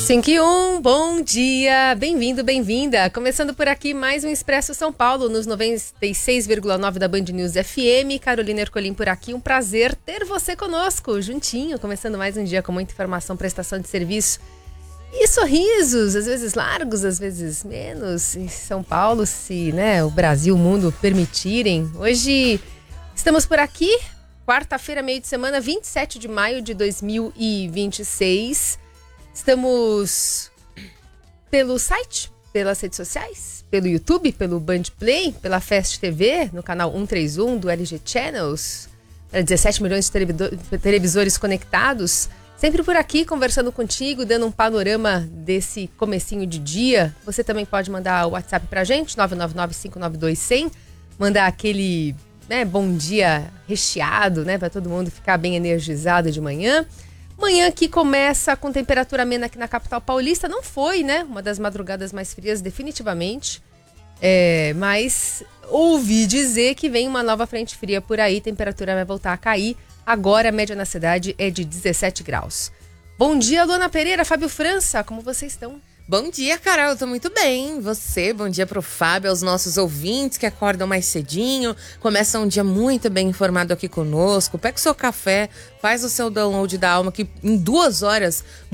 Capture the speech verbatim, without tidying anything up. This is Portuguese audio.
cinco e um, bom dia, bem-vindo, bem-vinda. Começando por aqui mais um Expresso São Paulo nos noventa e seis vírgula nove da Band News F M. Carolina Ercolim por aqui, um prazer ter você conosco, juntinho, começando mais um dia com muita informação, prestação de serviço e sorrisos, às vezes largos, às vezes menos, em São Paulo, se né, o Brasil, o mundo permitirem. Hoje estamos por aqui, quarta-feira, meio de semana, vinte e sete de maio de dois mil e vinte e seis. Estamos pelo site, pelas redes sociais, pelo YouTube, pelo Band Play, pela Fast T V, no canal cento e trinta e um do L G Channels, para dezessete milhões de televisores conectados. Sempre por aqui, conversando contigo, dando um panorama desse comecinho de dia. Você também pode mandar o WhatsApp pra gente, nove nove nove, cinco nove dois, cem. Mandar aquele né, bom dia recheado, né, para todo mundo ficar bem energizado de manhã. Manhã que começa com temperatura amena aqui na capital paulista. Não foi, né? Uma das madrugadas mais frias, definitivamente. É, mas ouvi dizer que vem uma nova frente fria por aí. Temperatura vai voltar a cair. Agora a média na cidade é de dezessete graus. Bom dia, Luana Pereira, Fábio França. Como vocês estão? Bom dia, Carol, eu tô muito bem. Você, bom dia pro Fábio, aos nossos ouvintes que acordam mais cedinho, começam um dia muito bem informado aqui conosco. Pega o seu café, faz o seu download da alma, que em duas horas